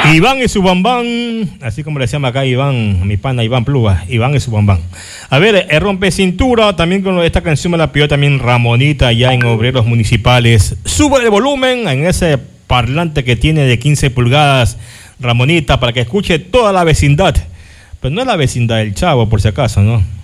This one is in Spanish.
Iván y su bambán, así como le llama acá Iván, mi pana Iván Pluga, Iván y su bambán. A ver, rompe cintura, también con esta canción me la pidió también Ramonita allá en Obreros Municipales. Sube el volumen en ese parlante que tiene de 15 pulgadas, Ramonita, para que escuche toda la vecindad. Pero no es la vecindad del Chavo, por si acaso, ¿no?